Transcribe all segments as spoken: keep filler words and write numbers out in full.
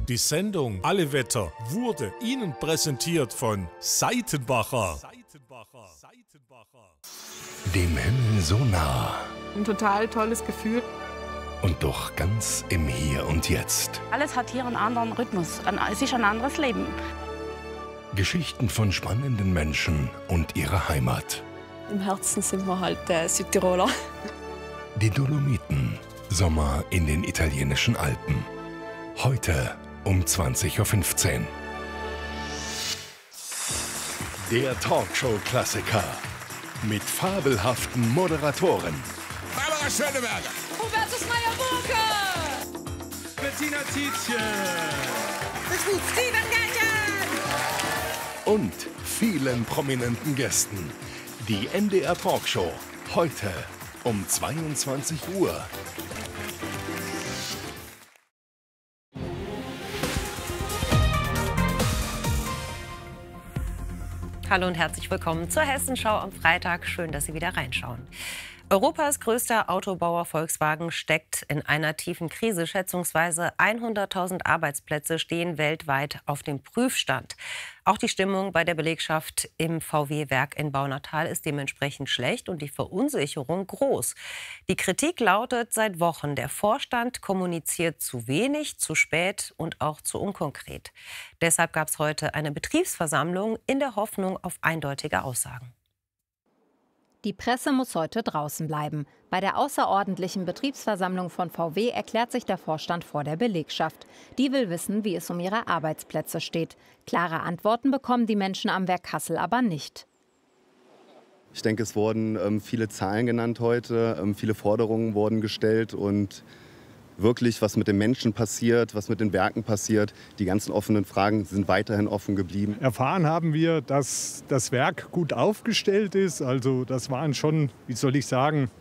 Die Sendung Alle Wetter wurde Ihnen präsentiert von Seitenbacher. Dem Himmel so nah Ein total tolles Gefühl. und doch ganz im Hier und Jetzt. Alles hat hier einen anderen Rhythmus, ein, es ist ein anderes Leben. Geschichten von spannenden Menschen und ihrer Heimat. Im Herzen sind wir halt äh, Südtiroler. Die Dolomiten. Sommer in den italienischen Alpen. Heute um zwanzig Uhr fünfzehn. Der Talkshow-Klassiker mit fabelhaften Moderatoren. Barbara Schöneberger. Hubertus Meyer-Burke. Bettina Tietjen. Steven Gärtchen. Und vielen prominenten Gästen. Die N D R Talkshow. Heute um zweiundzwanzig Uhr. Hallo und herzlich willkommen zur Hessenschau am Freitag. Schön, dass Sie wieder reinschauen. Europas größter Autobauer Volkswagen steckt in einer tiefen Krise. Schätzungsweise hunderttausend Arbeitsplätze stehen weltweit auf dem Prüfstand. Auch die Stimmung bei der Belegschaft im V W-Werk in Baunatal ist dementsprechend schlecht und die Verunsicherung groß. Die Kritik lautet seit Wochen, der Vorstand kommuniziert zu wenig, zu spät und auch zu unkonkret. Deshalb gab es heute eine Betriebsversammlung in der Hoffnung auf eindeutige Aussagen. Die Presse muss heute draußen bleiben. Bei der außerordentlichen Betriebsversammlung von V W erklärt sich der Vorstand vor der Belegschaft. Die will wissen, wie es um ihre Arbeitsplätze steht. Klare Antworten bekommen die Menschen am Werk Kassel aber nicht. Ich denke, es wurden ähm, viele Zahlen genannt heute, ähm, viele Forderungen wurden gestellt und wirklich, was mit den Menschen passiert, was mit den Werken passiert, die ganzen offenen Fragen sind weiterhin offen geblieben. Erfahren haben wir, dass das Werk gut aufgestellt ist. Also das waren schon, wie soll ich sagen,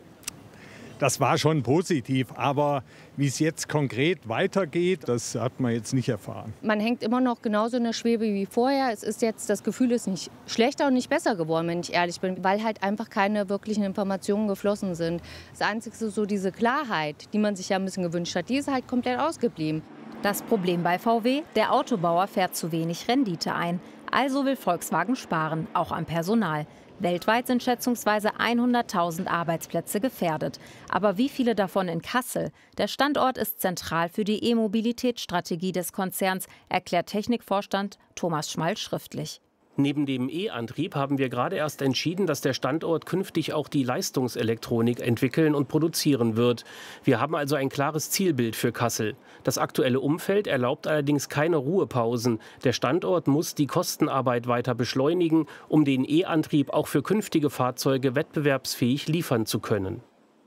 das war schon positiv. Aber wie es jetzt konkret weitergeht, das hat man jetzt nicht erfahren. Man hängt immer noch genauso in der Schwebe wie vorher. Es ist jetzt, das Gefühl ist nicht schlechter und nicht besser geworden, wenn ich ehrlich bin, weil halt einfach keine wirklichen Informationen geflossen sind. Das Einzige ist so diese Klarheit, die man sich ja ein bisschen gewünscht hat, die ist halt komplett ausgeblieben. Das Problem bei V W? Der Autobauer fährt zu wenig Rendite ein. Also will Volkswagen sparen, auch am Personal. Weltweit sind schätzungsweise hunderttausend Arbeitsplätze gefährdet. Aber wie viele davon in Kassel? Der Standort ist zentral für die E-Mobilitätsstrategie des Konzerns, erklärt Technikvorstand Thomas Schmall schriftlich. Neben dem E-Antrieb haben wir gerade erst entschieden, dass der Standort künftig auch die Leistungselektronik entwickeln und produzieren wird. Wir haben also ein klares Zielbild für Kassel. Das aktuelle Umfeld erlaubt allerdings keine Ruhepausen. Der Standort muss die Kostenarbeit weiter beschleunigen, um den E-Antrieb auch für künftige Fahrzeuge wettbewerbsfähig liefern zu können.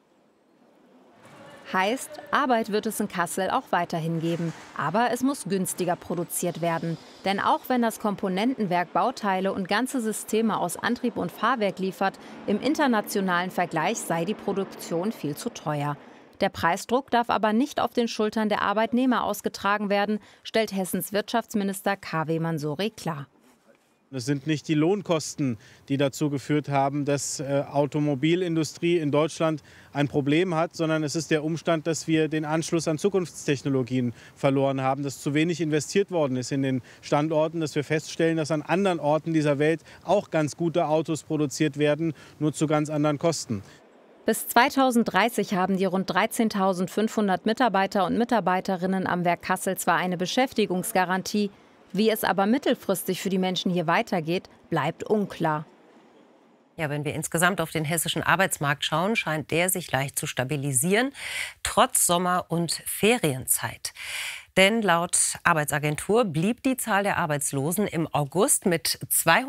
Heißt, Arbeit wird es in Kassel auch weiterhin geben. Aber es muss günstiger produziert werden. Denn auch wenn das Komponentenwerk Bauteile und ganze Systeme aus Antrieb und Fahrwerk liefert, im internationalen Vergleich sei die Produktion viel zu teuer. Der Preisdruck darf aber nicht auf den Schultern der Arbeitnehmer ausgetragen werden, stellt Hessens Wirtschaftsminister K W Mansouri klar. Es sind nicht die Lohnkosten, die dazu geführt haben, dass äh, Automobilindustrie in Deutschland ein Problem hat, sondern es ist der Umstand, dass wir den Anschluss an Zukunftstechnologien verloren haben, dass zu wenig investiert worden ist in den Standorten, dass wir feststellen, dass an anderen Orten dieser Welt auch ganz gute Autos produziert werden, nur zu ganz anderen Kosten. Bis zweitausenddreißig haben die rund dreizehntausendfünfhundert Mitarbeiter und Mitarbeiterinnen am Werk Kassel zwar eine Beschäftigungsgarantie, wie es aber mittelfristig für die Menschen hier weitergeht, bleibt unklar. Ja, wenn wir insgesamt auf den hessischen Arbeitsmarkt schauen, scheint der sich leicht zu stabilisieren, trotz Sommer- und Ferienzeit. Denn laut Arbeitsagentur blieb die Zahl der Arbeitslosen im August mit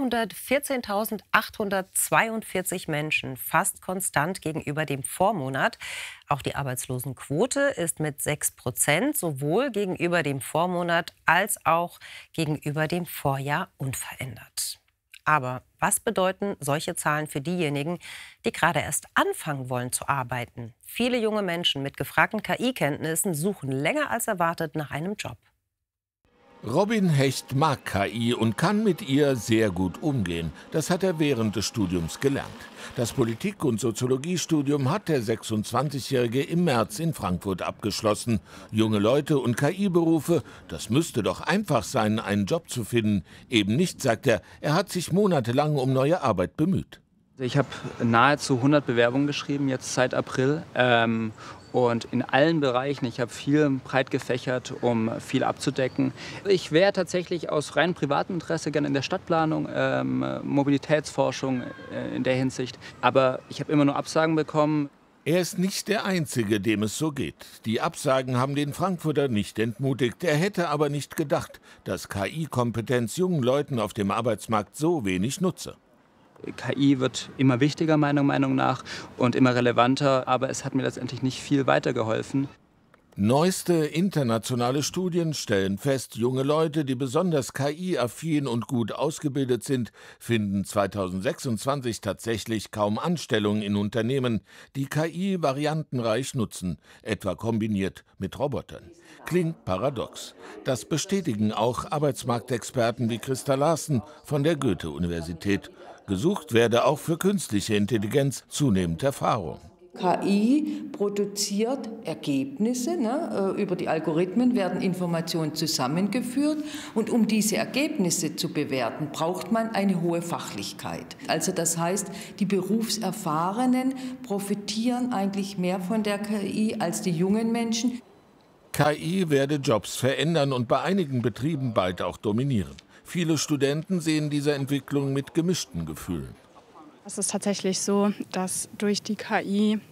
zweihundertvierzehntausendachthundertzweiundvierzig Menschen fast konstant gegenüber dem Vormonat. Auch die Arbeitslosenquote ist mit sechs Prozent sowohl gegenüber dem Vormonat als auch gegenüber dem Vorjahr unverändert. Aber was bedeuten solche Zahlen für diejenigen, die gerade erst anfangen wollen zu arbeiten? Viele junge Menschen mit gefragten K I-Kenntnissen suchen länger als erwartet nach einem Job. Robin Hecht mag K I und kann mit ihr sehr gut umgehen. Das hat er während des Studiums gelernt. Das Politik- und Soziologiestudium hat der sechsundzwanzigjährige im März in Frankfurt abgeschlossen. Junge Leute und K I-Berufe, das müsste doch einfach sein, einen Job zu finden. Eben nicht, sagt er. Er hat sich monatelang um neue Arbeit bemüht. Ich habe nahezu hundert Bewerbungen geschrieben, jetzt seit April. Ähm, und in allen Bereichen. Ich habe viel breit gefächert, um viel abzudecken. Ich wäre tatsächlich aus rein privatem Interesse gerne in der Stadtplanung, ähm, Mobilitätsforschung äh, in der Hinsicht. Aber ich habe immer nur Absagen bekommen. Er ist nicht der Einzige, dem es so geht. Die Absagen haben den Frankfurter nicht entmutigt. Er hätte aber nicht gedacht, dass K I-Kompetenz jungen Leuten auf dem Arbeitsmarkt so wenig nutze. K I wird immer wichtiger, meiner Meinung nach, und immer relevanter, aber es hat mir letztendlich nicht viel weitergeholfen. Neueste internationale Studien stellen fest, junge Leute, die besonders K I-affin und gut ausgebildet sind, finden zweitausendsechsundzwanzig tatsächlich kaum Anstellungen in Unternehmen, die K I variantenreich nutzen, etwa kombiniert mit Robotern. Klingt paradox. Das bestätigen auch Arbeitsmarktexperten wie Christa Larsen von der Goethe-Universität. Gesucht werde auch für künstliche Intelligenz zunehmend Erfahrung. K I produziert Ergebnisse, ne? Über die Algorithmen werden Informationen zusammengeführt und um diese Ergebnisse zu bewerten, braucht man eine hohe Fachlichkeit. Also das heißt, die Berufserfahrenen profitieren eigentlich mehr von der K I als die jungen Menschen. K I werde Jobs verändern und bei einigen Betrieben bald auch dominieren. Viele Studenten sehen diese Entwicklung mit gemischten Gefühlen. Es ist tatsächlich so, dass durch die K I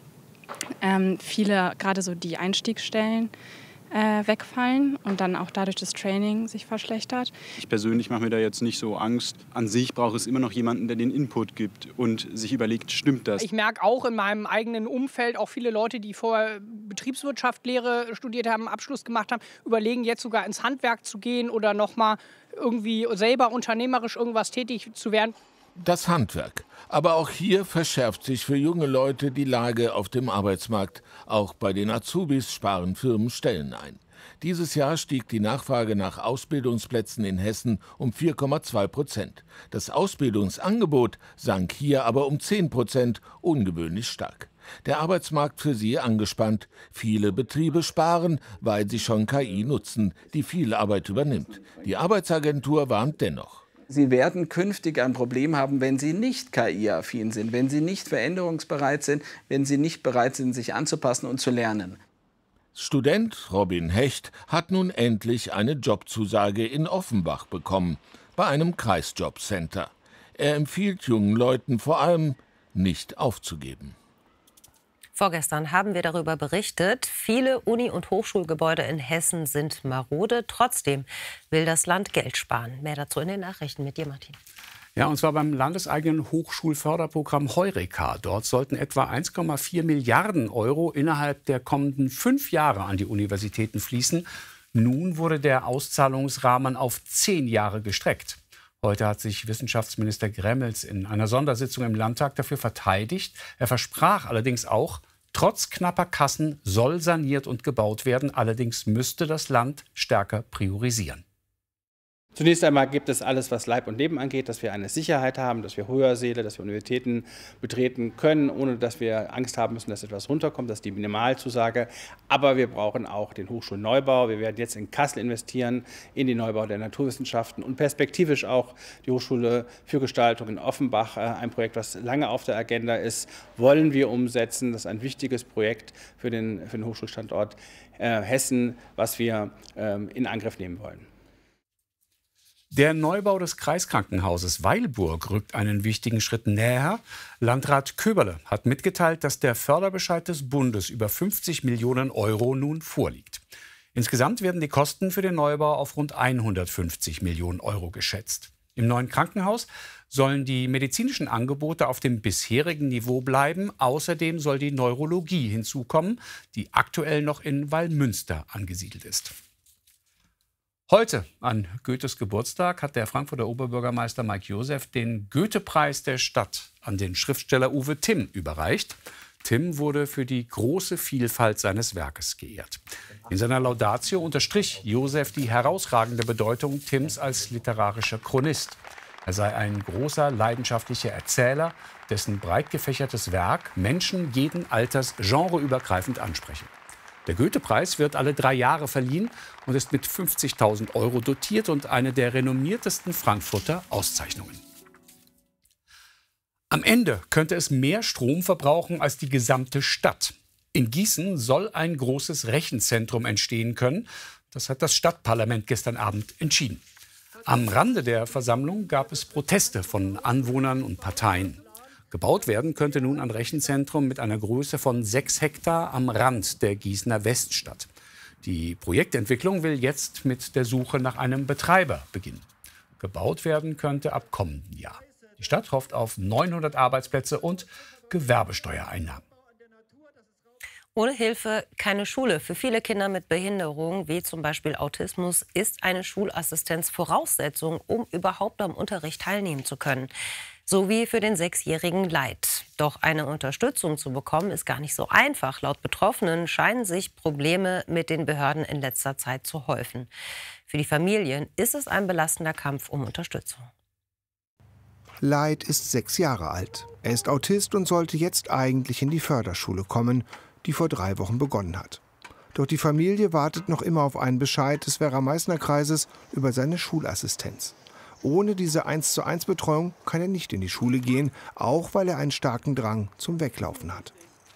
ähm, viele, gerade so die Einstiegsstellen, äh, wegfallen und dann auch dadurch das Training sich verschlechtert. Ich persönlich mache mir da jetzt nicht so Angst. An sich braucht es immer noch jemanden, der den Input gibt und sich überlegt, stimmt das? Ich merke auch in meinem eigenen Umfeld, auch viele Leute, die vorher Betriebswirtschaftslehre studiert haben, Abschluss gemacht haben, überlegen jetzt sogar ins Handwerk zu gehen oder noch mal irgendwie selber unternehmerisch irgendwas tätig zu werden. Das Handwerk. Aber auch hier verschärft sich für junge Leute die Lage auf dem Arbeitsmarkt. Auch bei den Azubis sparen Firmen Stellen ein. Dieses Jahr stieg die Nachfrage nach Ausbildungsplätzen in Hessen um vier Komma zwei Prozent. Das Ausbildungsangebot sank hier aber um zehn Prozent, ungewöhnlich stark. Der Arbeitsmarkt für sie angespannt. Viele Betriebe sparen, weil sie schon K I nutzen, die viel Arbeit übernimmt. Die Arbeitsagentur warnt dennoch. Sie werden künftig ein Problem haben, wenn Sie nicht K I-affin sind, wenn Sie nicht veränderungsbereit sind, wenn Sie nicht bereit sind, sich anzupassen und zu lernen. Student Robin Hecht hat nun endlich eine Jobzusage in Offenbach bekommen, bei einem Kreisjobcenter. Er empfiehlt jungen Leuten vor allem, nicht aufzugeben. Vorgestern haben wir darüber berichtet. Viele Uni- und Hochschulgebäude in Hessen sind marode. Trotzdem will das Land Geld sparen. Mehr dazu in den Nachrichten mit dir, Martin. Ja, und zwar beim landeseigenen Hochschulförderprogramm Heureka. Dort sollten etwa eins Komma vier Milliarden Euro innerhalb der kommenden fünf Jahre an die Universitäten fließen. Nun wurde der Auszahlungsrahmen auf zehn Jahre gestreckt. Heute hat sich Wissenschaftsminister Gremmels in einer Sondersitzung im Landtag dafür verteidigt. Er versprach allerdings auch, trotz knapper Kassen soll saniert und gebaut werden. Allerdings müsste das Land stärker priorisieren. Zunächst einmal gibt es alles, was Leib und Leben angeht, dass wir eine Sicherheit haben, dass wir Hörsäle, dass wir Universitäten betreten können, ohne dass wir Angst haben müssen, dass etwas runterkommt. Das ist die Minimalzusage. Aber wir brauchen auch den Hochschulneubau. Wir werden jetzt in Kassel investieren, in den Neubau der Naturwissenschaften und perspektivisch auch die Hochschule für Gestaltung in Offenbach. Ein Projekt, was lange auf der Agenda ist, wollen wir umsetzen. Das ist ein wichtiges Projekt für den, für den Hochschulstandort äh, Hessen, was wir ähm, in Angriff nehmen wollen. Der Neubau des Kreiskrankenhauses Weilburg rückt einen wichtigen Schritt näher. Landrat Köberle hat mitgeteilt, dass der Förderbescheid des Bundes über fünfzig Millionen Euro nun vorliegt. Insgesamt werden die Kosten für den Neubau auf rund hundertfünfzig Millionen Euro geschätzt. Im neuen Krankenhaus sollen die medizinischen Angebote auf dem bisherigen Niveau bleiben. Außerdem soll die Neurologie hinzukommen, die aktuell noch in Wallmünster angesiedelt ist. Heute, an Goethes Geburtstag, hat der Frankfurter Oberbürgermeister Mike Joseph den Goethe-Preis der Stadt an den Schriftsteller Uwe Timm überreicht. Tim wurde für die große Vielfalt seines Werkes geehrt. In seiner Laudatio unterstrich Josef die herausragende Bedeutung Tims als literarischer Chronist. Er sei ein großer, leidenschaftlicher Erzähler, dessen breit gefächertes Werk Menschen jeden Alters genreübergreifend ansprechen. Der Goethe-Preis wird alle drei Jahre verliehen und ist mit fünfzigtausend Euro dotiert und eine der renommiertesten Frankfurter Auszeichnungen. Am Ende könnte es mehr Strom verbrauchen als die gesamte Stadt. In Gießen soll ein großes Rechenzentrum entstehen können. Das hat das Stadtparlament gestern Abend entschieden. Am Rande der Versammlung gab es Proteste von Anwohnern und Parteien. Gebaut werden könnte nun ein Rechenzentrum mit einer Größe von sechs Hektar am Rand der Gießener Weststadt. Die Projektentwicklung will jetzt mit der Suche nach einem Betreiber beginnen. Gebaut werden könnte ab kommendem Jahr. Die Stadt hofft auf neunhundert Arbeitsplätze und Gewerbesteuereinnahmen. Ohne Hilfe keine Schule. Für viele Kinder mit Behinderung, wie zum Beispiel Autismus, ist eine Schulassistenz Voraussetzung, um überhaupt am Unterricht teilnehmen zu können. So wie für den sechsjährigen Leit. Doch eine Unterstützung zu bekommen, ist gar nicht so einfach. Laut Betroffenen scheinen sich Probleme mit den Behörden in letzter Zeit zu häufen. Für die Familien ist es ein belastender Kampf um Unterstützung. Leit ist sechs Jahre alt. Er ist Autist und sollte jetzt eigentlich in die Förderschule kommen, die vor drei Wochen begonnen hat. Doch die Familie wartet noch immer auf einen Bescheid des Werra-Meißner-Kreises über seine Schulassistenz. Ohne diese eins zu eins Betreuung kann er nicht in die Schule gehen, auch weil er einen starken Drang zum Weglaufen hat.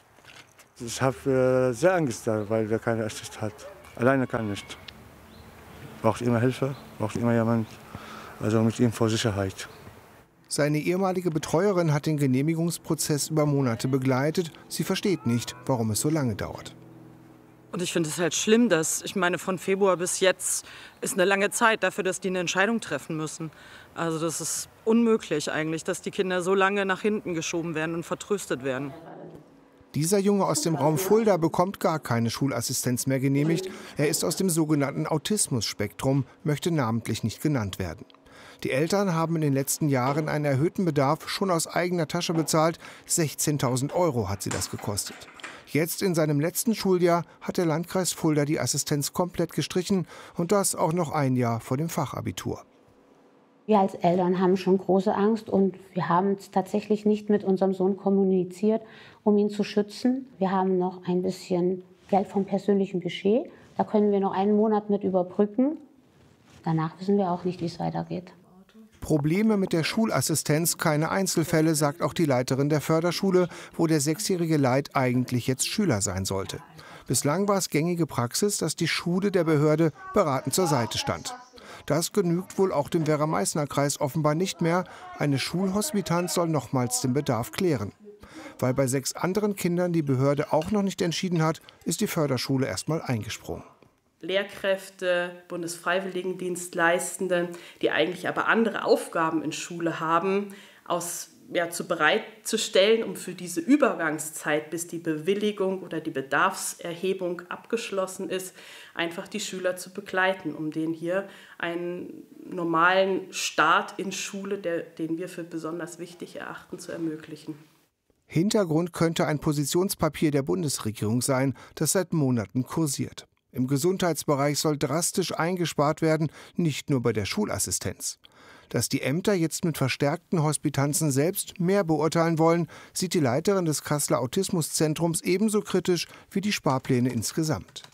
Ich habe äh, sehr Angst, weil er keine Assist hat. Alleine kann nicht. Braucht immer Hilfe, braucht immer jemand, also mit ihm vor Sicherheit. Seine ehemalige Betreuerin hat den Genehmigungsprozess über Monate begleitet. Sie versteht nicht, warum es so lange dauert. Und ich finde es halt schlimm, dass, ich meine, von Februar bis jetzt ist eine lange Zeit dafür, dass die eine Entscheidung treffen müssen. Also das ist unmöglich eigentlich, dass die Kinder so lange nach hinten geschoben werden und vertröstet werden. Dieser Junge aus dem Raum Fulda bekommt gar keine Schulassistenz mehr genehmigt. Er ist aus dem sogenannten Autismus-Spektrum, möchte namentlich nicht genannt werden. Die Eltern haben in den letzten Jahren einen erhöhten Bedarf schon aus eigener Tasche bezahlt. sechzehntausend Euro hat sie das gekostet. Jetzt in seinem letzten Schuljahr hat der Landkreis Fulda die Assistenz komplett gestrichen und das auch noch ein Jahr vor dem Fachabitur. Wir als Eltern haben schon große Angst und wir haben es tatsächlich nicht mit unserem Sohn kommuniziert, um ihn zu schützen. Wir haben noch ein bisschen Geld vom persönlichen Budget. Da können wir noch einen Monat mit überbrücken. Danach wissen wir auch nicht, wie es weitergeht. Probleme mit der Schulassistenz, keine Einzelfälle, sagt auch die Leiterin der Förderschule, wo der sechsjährige Leit eigentlich jetzt Schüler sein sollte. Bislang war es gängige Praxis, dass die Schule der Behörde beratend zur Seite stand. Das genügt wohl auch dem Werra-Meißner-Kreis offenbar nicht mehr. Eine Schulhospitanz soll nochmals den Bedarf klären. Weil bei sechs anderen Kindern die Behörde auch noch nicht entschieden hat, ist die Förderschule erstmal eingesprungen. Lehrkräfte, Bundesfreiwilligendienstleistende, die eigentlich aber andere Aufgaben in Schule haben, aus, ja, zu bereitzustellen, um für diese Übergangszeit, bis die Bewilligung oder die Bedarfserhebung abgeschlossen ist, einfach die Schüler zu begleiten, um denen hier einen normalen Start in Schule, der, den wir für besonders wichtig erachten, zu ermöglichen. Hintergrund könnte ein Positionspapier der Bundesregierung sein, das seit Monaten kursiert. Im Gesundheitsbereich soll drastisch eingespart werden, nicht nur bei der Schulassistenz. Dass die Ämter jetzt mit verstärkten Hospitanzen selbst mehr beurteilen wollen, sieht die Leiterin des Kasseler Autismuszentrums ebenso kritisch wie die Sparpläne insgesamt.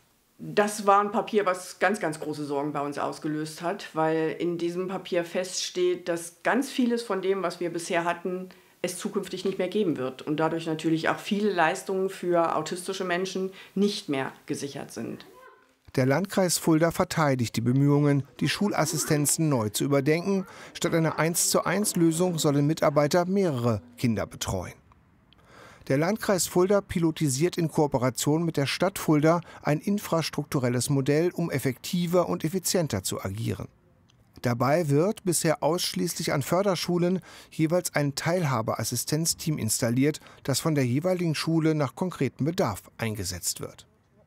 Das war ein Papier, was ganz, ganz große Sorgen bei uns ausgelöst hat, weil in diesem Papier feststeht, dass ganz vieles von dem, was wir bisher hatten, es zukünftig nicht mehr geben wird und dadurch natürlich auch viele Leistungen für autistische Menschen nicht mehr gesichert sind. Der Landkreis Fulda verteidigt die Bemühungen, die Schulassistenzen neu zu überdenken. Statt einer eins zu eins Lösung sollen Mitarbeiter mehrere Kinder betreuen. Der Landkreis Fulda pilotisiert in Kooperation mit der Stadt Fulda ein infrastrukturelles Modell, um effektiver und effizienter zu agieren. Dabei wird bisher ausschließlich an Förderschulen jeweils ein Teilhabeassistenzteam installiert, das von der jeweiligen Schule nach konkretem Bedarf eingesetzt wird.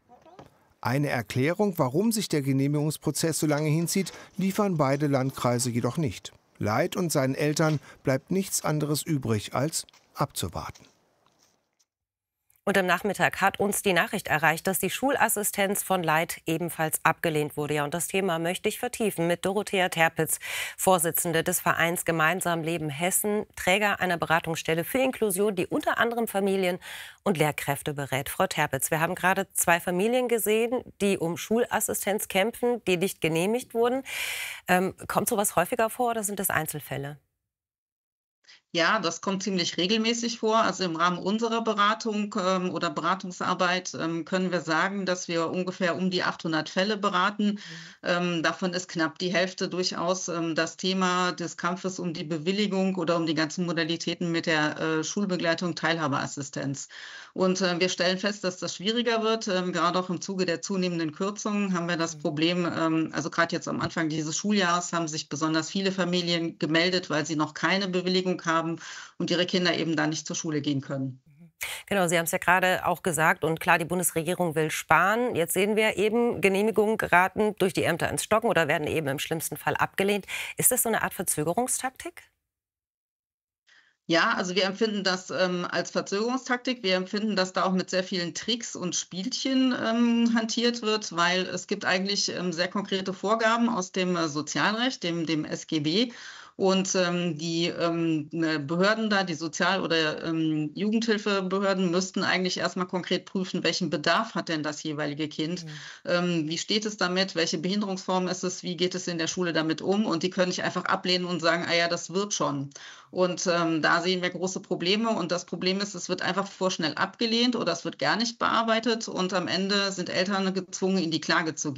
Eine Erklärung, warum sich der Genehmigungsprozess so lange hinzieht, liefern beide Landkreise jedoch nicht. Leit und seinen Eltern bleibt nichts anderes übrig, als abzuwarten. Und am Nachmittag hat uns die Nachricht erreicht, dass die Schulassistenz von Leit ebenfalls abgelehnt wurde. Ja, und das Thema möchte ich vertiefen mit Dorothea Terpitz, Vorsitzende des Vereins Gemeinsam Leben Hessen, Träger einer Beratungsstelle für Inklusion, die unter anderem Familien und Lehrkräfte berät. Frau Terpitz, wir haben gerade zwei Familien gesehen, die um Schulassistenz kämpfen, die nicht genehmigt wurden. Ähm, kommt sowas häufiger vor oder sind das Einzelfälle? Ja, das kommt ziemlich regelmäßig vor. Also im Rahmen unserer Beratung ähm, oder Beratungsarbeit ähm, können wir sagen, dass wir ungefähr um die achthundert Fälle beraten. Mhm. Ähm, davon ist knapp die Hälfte durchaus ähm, das Thema des Kampfes um die Bewilligung oder um die ganzen Modalitäten mit der äh, Schulbegleitung, Teilhabeassistenz. Und äh, wir stellen fest, dass das schwieriger wird. Ähm, gerade auch im Zuge der zunehmenden Kürzungen haben wir das Problem, ähm, also gerade jetzt am Anfang dieses Schuljahres haben sich besonders viele Familien gemeldet, weil sie noch keine Bewilligung haben und ihre Kinder eben dann nicht zur Schule gehen können. Genau, Sie haben es ja gerade auch gesagt. Und klar, die Bundesregierung will sparen. Jetzt sehen wir eben, Genehmigungen geraten durch die Ämter ins Stocken oder werden eben im schlimmsten Fall abgelehnt. Ist das so eine Art Verzögerungstaktik? Ja, also wir empfinden das ähm, als Verzögerungstaktik. Wir empfinden, dass da auch mit sehr vielen Tricks und Spielchen ähm, hantiert wird, weil es gibt eigentlich ähm, sehr konkrete Vorgaben aus dem äh, Sozialrecht, dem, dem S G B. Und ähm, die ähm, Behörden da, die Sozial- oder ähm, Jugendhilfebehörden, müssten eigentlich erstmal konkret prüfen, welchen Bedarf hat denn das jeweilige Kind, mhm. ähm, wie steht es damit, welche Behinderungsform ist es, wie geht es in der Schule damit um, und die können nicht einfach ablehnen und sagen, ah ja, das wird schon. Und ähm, da sehen wir große Probleme, und das Problem ist, es wird einfach vorschnell abgelehnt oder es wird gar nicht bearbeitet, und am Ende sind Eltern gezwungen, in die Klage zu gehen.